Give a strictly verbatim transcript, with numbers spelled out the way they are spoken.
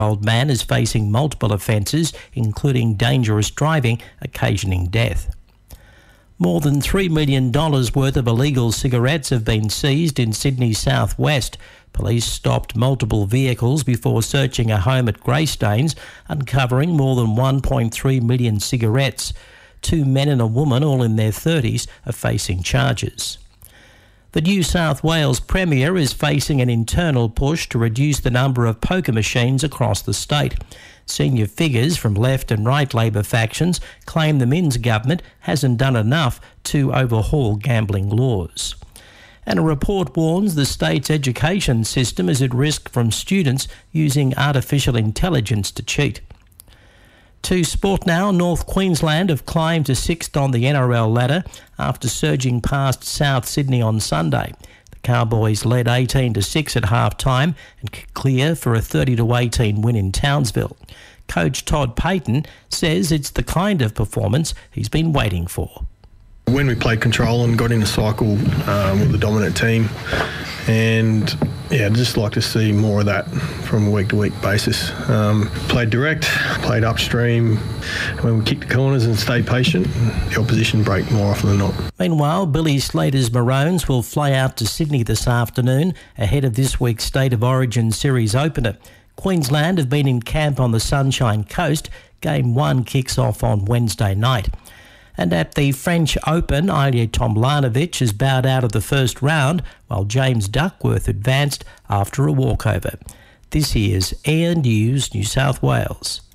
Old man is facing multiple offences, including dangerous driving, occasioning death. More than three million dollars worth of illegal cigarettes have been seized in Sydney's southwest. Police stopped multiple vehicles before searching a home at Greystanes, uncovering more than one point three million cigarettes. Two men and a woman, all in their thirties, are facing charges. The New South Wales Premier is facing an internal push to reduce the number of poker machines across the state. Senior figures from left and right Labor factions claim the Minns government hasn't done enough to overhaul gambling laws. And a report warns the state's education system is at risk from students using artificial intelligence to cheat. To sport now, North Queensland have climbed to sixth on the N R L ladder after surging past South Sydney on Sunday. The Cowboys led eighteen to six at half-time and could clear for a thirty to eighteen win in Townsville. Coach Todd Payton says it's the kind of performance he's been waiting for. When we played control and got in a cycle um, with the dominant team, and yeah, I'd just like to see more of that from a week-to-week basis. Um, played direct, played upstream. When we kicked the corners and stayed patient, the opposition break more often than not. Meanwhile, Billy Slater's Maroons will fly out to Sydney this afternoon ahead of this week's State of Origin Series opener. Queensland have been in camp on the Sunshine Coast. Game one kicks off on Wednesday night. And at the French Open, Ilya Tomljanovic has bowed out of the first round, while James Duckworth advanced after a walkover. This here's Air News New South Wales.